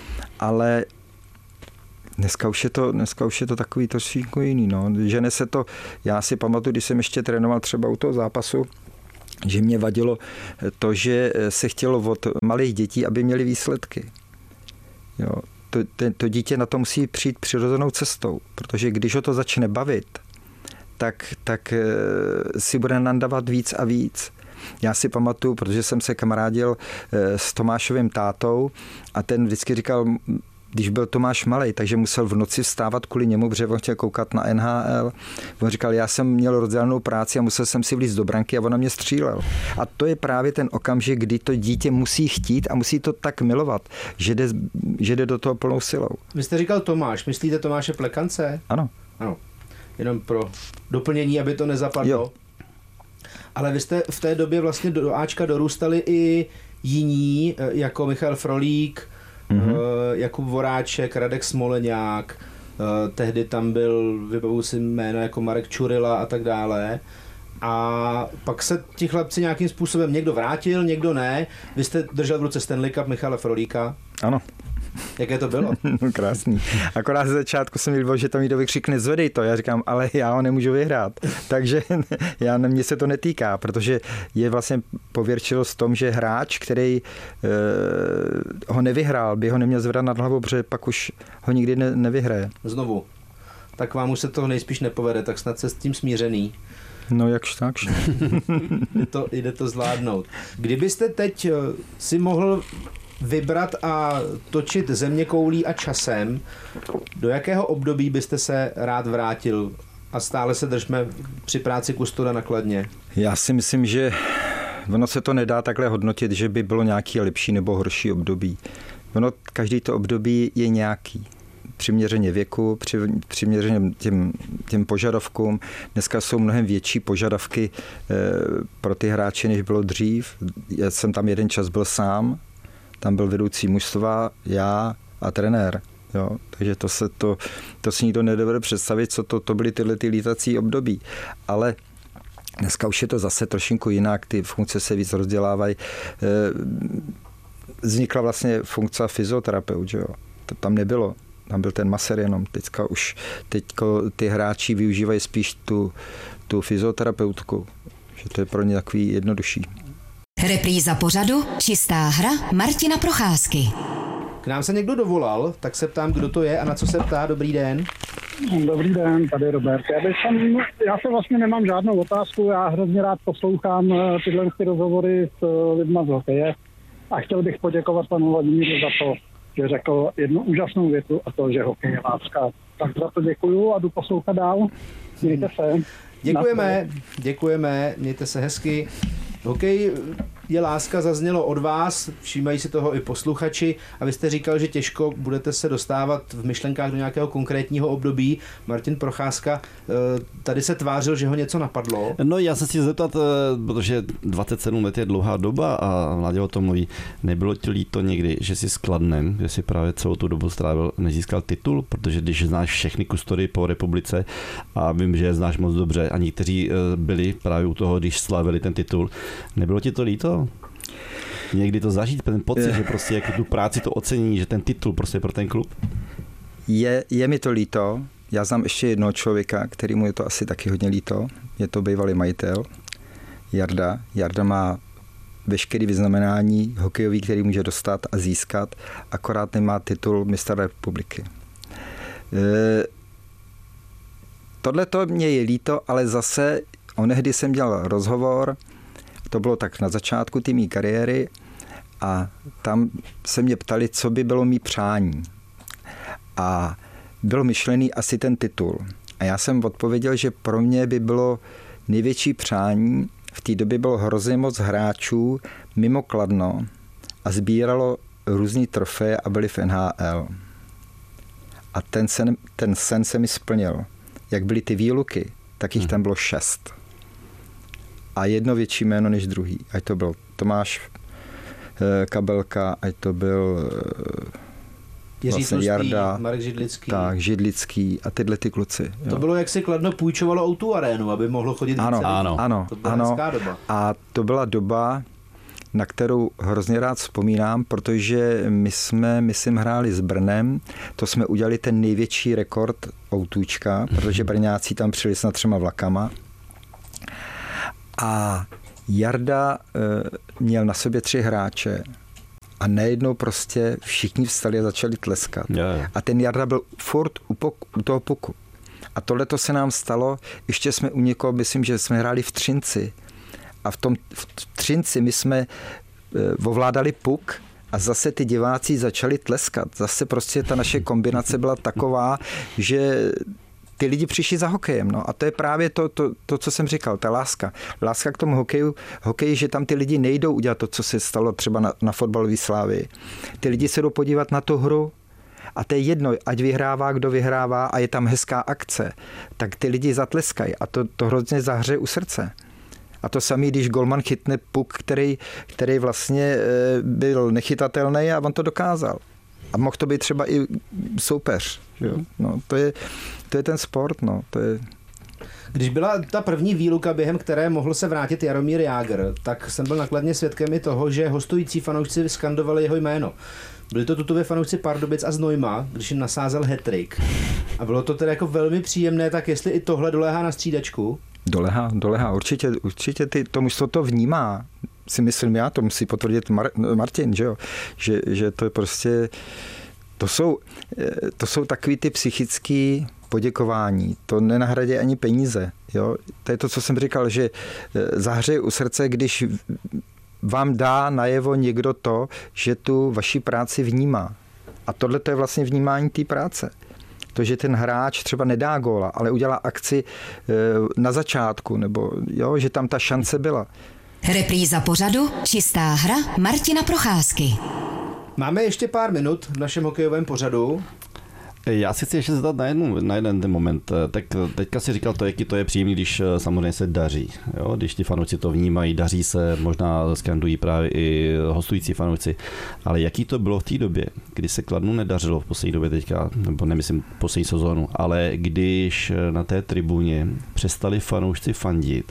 Ale Dneska už je to, dneska už je to takový trošku jiný. No. Žene se to, já si pamatuju, když jsem ještě trénoval třeba u toho zápasu, že mě vadilo to, že se chtělo od malých dětí, aby měli výsledky. Jo. To, to, to dítě na to musí přijít přirozenou cestou, protože když ho to začne bavit, tak, tak si bude nandavat víc a víc. Já si pamatuju, protože jsem se kamarádil s Tomášovým tátou a ten vždycky říkal, když byl Tomáš malej, takže musel v noci vstávat kvůli němu, protože on chtěl koukat na N H L. On říkal, já jsem měl rozdělenou práci a musel jsem si vlízt do branky a on na mě střílel. A to je právě ten okamžik, kdy to dítě musí chtít a musí to tak milovat, že jde, že jde do toho plnou silou. Vy jste říkal Tomáš, myslíte Tomáše Plekance? Ano. Ano. Jenom pro doplnění, aby to nezapadlo. Jo. Ale vy jste v té době vlastně do Ačka dorůstali i jiní, jako Michal Frolík, mm-hmm. Jakub Voráček, Radek Smoleňák, tehdy tam byl, vybavuji si jméno jako Marek Čurila a tak dále. A pak se ti chlapci nějakým způsobem někdo vrátil, někdo ne. Vy jste držel v ruce Stanley Cup Michala Frolíka. Ano. Jaké to bylo? No, krásný. Akorát ze začátku jsem líbil, že to mi to vykřikne, zvedej to. Já říkám, ale já ho nemůžu vyhrát. Takže já, mně se to netýká, protože je vlastně pověrčilost v tom, že hráč, který e, ho nevyhrál, by ho neměl zvedat nad hlavou, protože pak už ho nikdy ne, nevyhraje. Znovu. Tak vám už se toho nejspíš nepovede, tak snad se s tím smířený. No jakž takž. jde, to, jde to zvládnout. Kdybyste teď si mohl vybrat a točit zeměkoulí a časem, do jakého období byste se rád vrátil? A stále se držme při práci kustoda na Kladně. Já si myslím, že ono se to nedá takhle hodnotit, že by bylo nějaký lepší nebo horší období. Ono, každý to období je nějaký. Přiměřeně věku, při, přiměřeně těm, těm požadavkům. Dneska jsou mnohem větší požadavky e, pro ty hráče, než bylo dřív. Já jsem tam jeden čas byl sám, tam byl vedoucí mužstva, já a trenér. Jo, takže to, se to, to si nikdo nedovede představit, co to, to byly tyhle ty lítací období. Ale dneska už je to zase trošinku jinak, ty funkce se víc rozdělávají. Vznikla vlastně funkce fyzioterapeut, že jo. To tam nebylo. Tam byl ten masér jenom. Teďka už teďko ty hráči využívají spíš tu, tu fyzioterapeutku, že to je pro ně takový jednodušší. Repríza pořadu Čistá hra Martina Procházky. K nám se někdo dovolal, tak se ptám, kdo to je a na co se ptá. Dobrý den. Dobrý den, tady Robert. Já, bych tam, já se vlastně nemám žádnou otázku, já hrozně rád poslouchám tyhle ty rozhovory s lidma z hokeje a chtěl bych poděkovat panu Vladimíru za to, že řekl jednu úžasnou větu a to, že hokej je láska. Tak za to děkuju a jdu poslouchat dál. Mějte se. Děkujeme, děkujeme, mějte se hezky. Hokej je láska, zaznělo od vás, všímají si toho i posluchači a vy jste říkal, že těžko budete se dostávat v myšlenkách do nějakého konkrétního období. Martin Procházka tady se tvářil, že ho něco napadlo. No já se chci zeptat, protože dvacet sedm let je dlouhá doba a Vládě o tom mluví. Nebylo ti líto někdy, že jsi s Kladnem, že jsi právě celou tu dobu strávil, nezískal titul, protože když znáš všechny kustody po republice a vím, že je znáš moc dobře a někteří byli právě u toho, když slavili ten titul, nebylo ti to líto? Někdy to zažít, ten pocit, že prostě jako tu práci to ocení, že ten titul prostě pro ten klub? Je, je mi to líto. Já znám ještě jednoho člověka, kterýmu je to asi taky hodně líto. Je to bývalý majitel, Jarda. Jarda má veškerý vyznamenání hokejový, který může dostat a získat, akorát nemá titul mistra republiky. E, Tohle to mě je líto, ale zase onehdy jsem dělal rozhovor, to bylo tak na začátku té mé kariéry a tam se mě ptali, co by bylo mý přání. A byl myšlený asi ten titul. A já jsem odpověděl, že pro mě by bylo největší přání, v té době bylo hrozně moc hráčů mimo Kladno a sbíralo různý trofeje a byli v N H L. A ten sen, ten sen se mi splnil. Jak byly ty výluky, tak jich tam bylo šest. A jedno větší jméno než druhý. Ať to byl Tomáš Kabelka, ať to byl vlastně Jarda, Marek Židlický. Tak, Židlický a tyhle ty kluci. To jo. Bylo, jak si Kladno půjčovalo o tu arénu, aby mohlo chodit ano, více. Ano, ano, to byla ano. hezká doba. A to byla doba, na kterou hrozně rád vzpomínám, protože my jsme, myslím, hráli s Brnem, to jsme udělali ten největší rekord Outůčka, protože Brňáci tam přijeli s třema vlakama. A Jarda e, měl na sobě tři hráče a najednou prostě všichni vstali a začali tleskat. Yeah. A ten Jarda byl furt u, pok- u toho puku. A tohle to se nám stalo, ještě jsme u někoho, myslím, že jsme hráli v Třinci. A v tom v Třinci my jsme e, ovládali puk a zase ty diváci začali tleskat. Zase prostě ta naše kombinace byla taková, že ty lidi přišli za hokejem. No. A to je právě to, to, to, co jsem říkal, ta láska. Láska k tomu hokeju, hokeji, že tam ty lidi nejdou udělat to, co se stalo třeba na, na fotbalové Slávii. Ty lidi se jdou podívat na tu hru a to je jedno, ať vyhrává, kdo vyhrává a je tam hezká akce, tak ty lidi zatleskají a to, to hrozně zahřeje u srdce. A to samý, když golman chytne puk, který, který vlastně byl nechytatelný a on to dokázal. A mohl to být třeba i soupeř. Jo? No, to, je, to je ten sport. No, to je... Když byla ta první výluka, během které mohl se vrátit Jaromír Jágr, tak jsem byl nakladně svědkem i toho, že hostující fanoušci skandovali jeho jméno. Byli to tutově fanoušci Pardubic a Znojma, když jim nasázel hat-trick. A bylo to tedy jako velmi příjemné, tak jestli i tohle doléhá na střídačku? Dolehá, dolehá. Určitě, určitě ty, to mužstvo to vnímá. Si myslím já, to musí potvrdit Mar- Martin, že jo? Že, že to je prostě, to jsou, to jsou takový ty psychický poděkování. To nenahradí ani peníze, jo? To je to, co jsem říkal, že zahřeje u srdce, když vám dá najevo někdo to, že tu vaši práci vnímá. A tohle to je vlastně vnímání té práce. To, že ten hráč třeba nedá góla, ale udělá akci na začátku, nebo jo, že tam ta šance byla. Repríza pořadu Čistá hra Martina Procházky. Máme ještě pár minut v našem hokejovém pořadu. Já si chci ještě zeptat na, jednu, na jeden ten moment. Tak teďka si říkal to, jaký to je příjemný, když samozřejmě se daří. Jo? Když ti fanoušci to vnímají, daří se, možná skandují právě i hostující fanoušci. Ale jaký to bylo v té době, kdy se Kladnu nedařilo v poslední době teďka, nebo nemyslím poslední sezónu, ale když na té tribuně přestali fanoušci fandit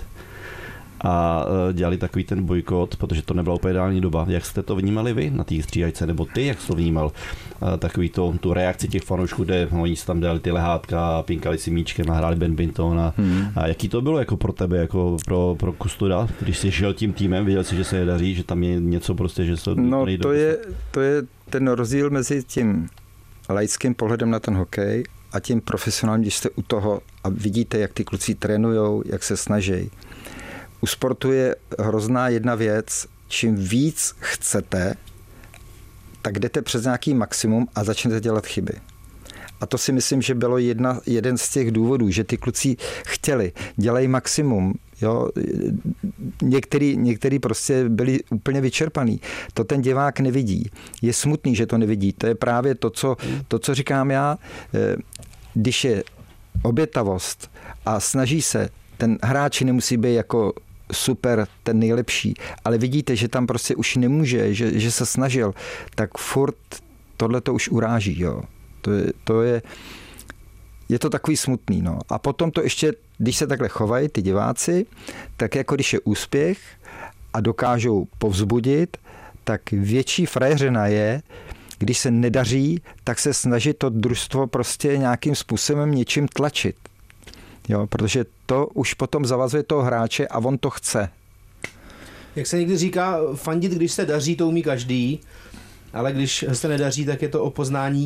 a dělali takový ten bojkot, protože to nebyla úplně ideální doba. Jak jste to vnímali vy na té střídačce, nebo ty, jak jsi to vnímal? Takový to, tu reakci těch fanoušků, kde oni si tam dali ty lehátka, pinkali si míčkem a hráli badminton. A, hmm. a jaký to bylo jako pro tebe, jako pro, pro kustoda, když jsi žil tím týmem, viděl jsi, že se nedaří, že tam je něco prostě, že se no, nejde. To je, to je ten rozdíl mezi tím laickým pohledem na ten hokej a tím profesionálním, když jste u toho a vidíte, jak ty kluci trénujou, jak se snaží. U sportu je hrozná jedna věc, čím víc chcete, tak jdete přes nějaký maximum a začnete dělat chyby. A to si myslím, že bylo jedna, jeden z těch důvodů, že ty kluci chtěli, dělají maximum. Jo? Některý, některý prostě byli úplně vyčerpaný. To ten divák nevidí. Je smutný, že to nevidí. To je právě to, co, to, co říkám já. Když je obětavost a snaží se, ten hráč nemusí být jako super, ten nejlepší, ale vidíte, že tam prostě už nemůže, že, že se snažil, tak furt tohle to už uráží. Jo. To je, to je, je to takový smutný. No. A potom to ještě, když se takhle chovají ty diváci, tak jako když je úspěch a dokážou povzbudit, tak větší frajeřina je, když se nedaří, tak se snaží to družstvo prostě nějakým způsobem něčím tlačit. Jo, protože to už potom zavazuje toho hráče a on to chce. Jak se někdy říká, fandit, když se daří, to umí každý, ale když se nedaří, tak je to o poznání,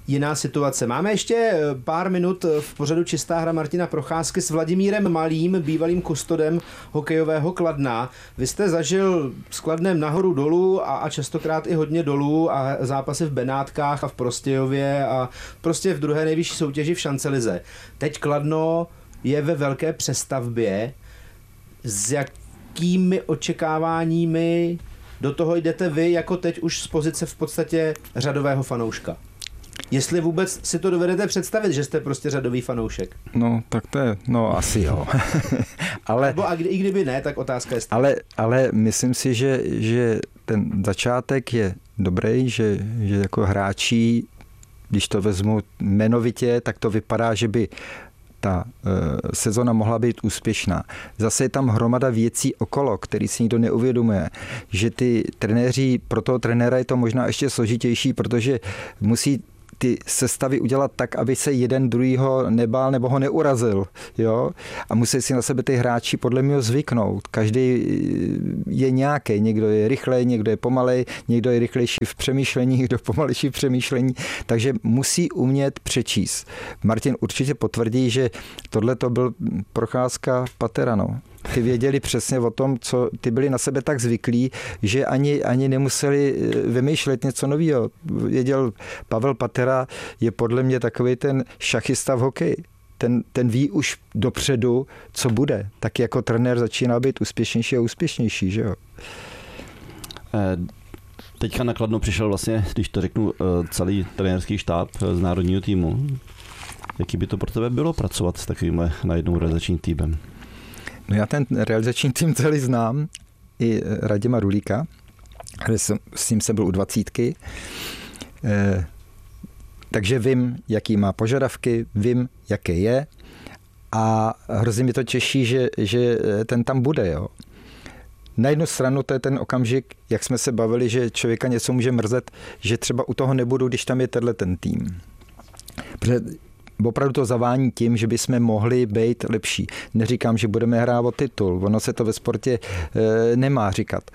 jiná situace. Máme ještě pár minut v pořadu Čistá hra Martina Procházky s Vladimírem Malým, bývalým kustodem hokejového Kladna. Vy jste zažil s Kladnem nahoru dolů a, a častokrát i hodně dolů a zápasy v Benátkách a v Prostějově a prostě v druhé nejvyšší soutěži v Šancelize. Teď Kladno je ve velké přestavbě. S jakými očekáváními do toho jdete vy, jako teď už z pozice v podstatě řadového fanouška? Jestli vůbec si to dovedete představit, že jste prostě řadový fanoušek? No, tak to je, no asi jo. ale, Nebo a kdy, i kdyby ne, tak otázka je... Ale, ale myslím si, že, že ten začátek je dobrý, že, že jako hráči, když to vezmu jmenovitě, tak to vypadá, že by ta e, sezona mohla být úspěšná. Zase je tam hromada věcí okolo, který si nikdo neuvědomuje. Že ty trenéři, pro toho trenéra je to možná ještě složitější, protože musí ty sestavy udělat tak, aby se jeden druhýho nebál nebo ho neurazil. Jo? A musí si na sebe ty hráči podle mě zvyknout. Každý je nějaký. Někdo je rychlej, někdo je pomalej, někdo je rychlejší v přemýšlení, někdo pomalejší v přemýšlení. Takže musí umět přečíst. Martin určitě potvrdí, že tohle to byl Procházka Patera. No. Ty věděli přesně o tom, co ty byli na sebe tak zvyklí, že ani, ani nemuseli vymýšlet něco nového. Věděl, Pavel Patera je podle mě takový ten šachista v hokeji. Ten, ten ví už dopředu, co bude. Tak jako trenér začíná být úspěšnější a úspěšnější, že jo? Teďka na Kladno přišel vlastně, když to řeknu, celý trenérský štáb z národního týmu. Jaký by to pro tebe bylo pracovat s takovým najednou realizačním týmem? No já ten realizační tým celý znám, i Raděma Rulíka, s ním jsem byl u dvacítky, eh, takže vím, jaký má požadavky, vím, jaký je a hrozně mi to těší, že, že ten tam bude. Jo. Na jednu stranu to je ten okamžik, jak jsme se bavili, že člověka něco může mrzet, že třeba u toho nebudu, když tam je tenhle ten tým. Protože opravdu to zavání tím, že bychom mohli být lepší. Neříkám, že budeme hrát o titul, ono se to ve sportě e, nemá říkat.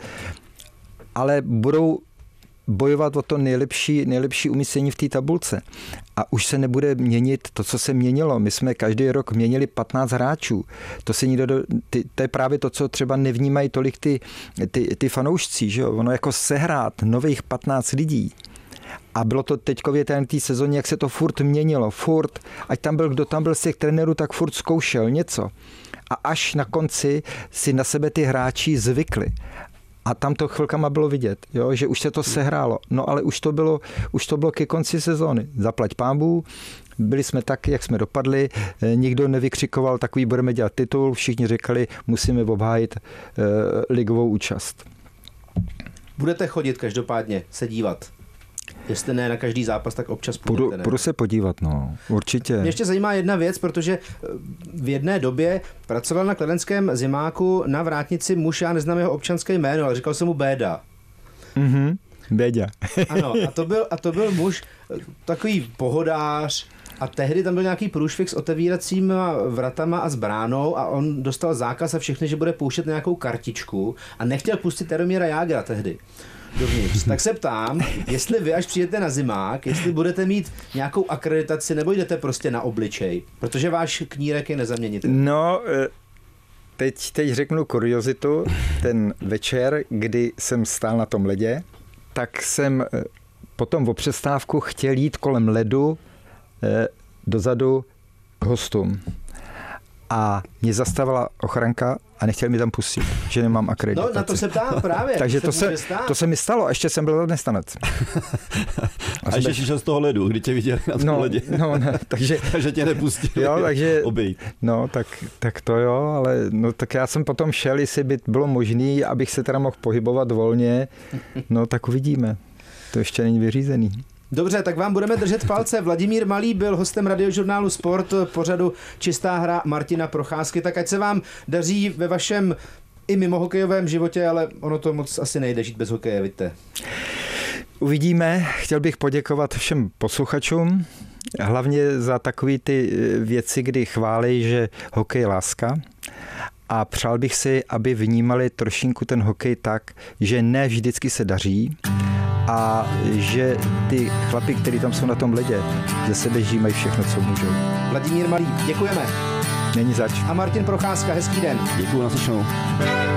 Ale budou bojovat o to nejlepší, nejlepší umístění v té tabulce. A už se nebude měnit to, co se měnilo. My jsme každý rok měnili patnáct hráčů. To se nikdo do, ty, to je právě to, co třeba nevnímají tolik ty, ty, ty fanoušci. Že jo? Ono jako sehrát nových patnáct lidí. A bylo to teďkově té sezóně, jak se to furt měnilo, furt, ať tam byl, kdo tam byl z těch trenérů, tak furt zkoušel něco. A až na konci si na sebe ty hráči zvykli. A tam to chvilkama bylo vidět, jo, že už se to sehrálo. No ale už to bylo, už to bylo ke konci sezóny. Zaplať pánbů, byli jsme tak, jak jsme dopadli, nikdo nevykřikoval, takový budeme dělat titul, všichni říkali, musíme obhájit eh, ligovou účast. Budete chodit každopádně se dívat? Jestli ne na každý zápas, tak občas půjdete, Půjdu, půjdu se podívat, no, určitě. Mě ještě zajímá jedna věc, protože v jedné době pracoval na kladenském zimáku na vrátnici muž, já neznám jeho občanské jméno, ale říkal jsem mu Béda. Mhm, Béďa. Ano, a to byl, a to byl muž, takový pohodář, a tehdy tam byl nějaký průšvih s otevíracíma vratama a s bránou a on dostal zákaz a všechny, že bude pouštět nějakou kartičku a nechtěl pustit Jaromíra Jágra tehdy dovnitř. Tak se ptám, jestli vy, až přijdete na zimák, jestli budete mít nějakou akreditaci nebo jdete prostě na obličej, protože váš knírek je nezaměnitelný. No, teď, teď řeknu kuriozitu. Ten večer, kdy jsem stál na tom ledě, tak jsem potom o přestávku chtěl jít kolem ledu dozadu k hostům. A mě zastavila ochranka a nechtěl mi tam pustit, že nemám akreditaci. No, na to se ptám právě. Takže to se, to se mi stalo, a ještě jsem byl zaměstnanec. A, a ještě šel z toho ledu, kdy tě viděli na tom no, ledě. No, ne, takže, takže tě nepustili jo, takže, obejít. No, tak, tak to jo, ale no, tak já jsem potom šel, jestli by bylo možné, abych se teda mohl pohybovat volně, no tak uvidíme. To ještě není vyřízený. Dobře, tak vám budeme držet palce. Vladimír Malý byl hostem radiožurnálu Sport, pořadu Čistá hra Martina Procházky, tak ať se vám daří ve vašem i mimo hokejovém životě, ale ono to moc asi nejde žít bez hokeje, vidíte. Uvidíme. Chtěl bych poděkovat všem posluchačům, hlavně za takové ty věci, kdy chválí, že hokej je láska. A přál bych si, aby vnímali trošinku ten hokej tak, že ne vždycky se daří, a že ty chlapi, kteří tam jsou na tom ledě, ze sebe žímají všechno, co můžou. Vladimír Malý, děkujeme. Není zač. A Martin Procházka, hezký den. Děkuju, naslyšenou.